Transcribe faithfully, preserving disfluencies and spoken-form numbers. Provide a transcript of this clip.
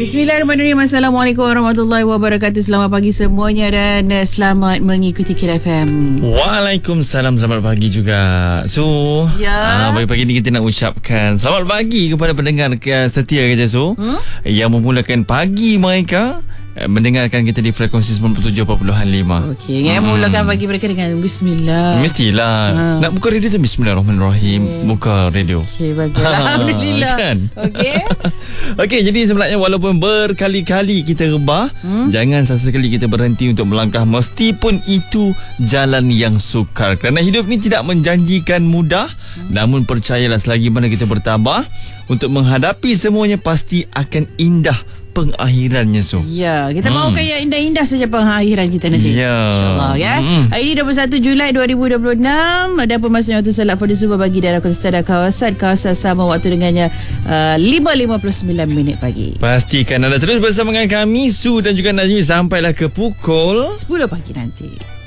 Bismillahirrahmanirrahim. Assalamualaikum warahmatullahi wabarakatuh. Selamat pagi semuanya dan uh, selamat mengikuti Kira F M. Waalaikumsalam. Selamat pagi juga. So, ya. uh, pagi-pagi ni kita nak ucapkan selamat pagi kepada pendengar setia kita so hmm? yang memulakan pagi mereka mendengarkan kita di frekuensi sembilan puluh tujuh perpuluhan lima. Okey, yang hmm. mulakan pagi mereka dengan bismillah. Mestilah. Ha. Nak buka radio tu bismillahirrahmanirrahim. Okay. Buka radio. Okey, bagus. Alhamdulillah. Kan? Okey. Okey, jadi sebenarnya walaupun berkali-kali kita rebah, hmm? jangan sesekali kita berhenti untuk melangkah meskipun itu jalan yang sukar. Kerana hidup ni tidak menjanjikan mudah, hmm. namun percayalah selagi mana kita bertabah untuk menghadapi semuanya pasti akan indah pengakhirannya so. Ya, kita hmm. mahukan yang indah-indah saja pengakhiran kita nanti. Ya. InsyaAllah ya. Hmm. Hari ini dua puluh satu Julai dua ribu dua puluh enam ada pemasukan waktu salat fardu subuh bagi daerah kota sedar kawasan kawasan sama waktu dengannya uh, lima lima puluh sembilan minit pagi. Pastikan anda terus bersama dengan kami Su dan juga Najmi sampailah ke pukul sepuluh pagi nanti.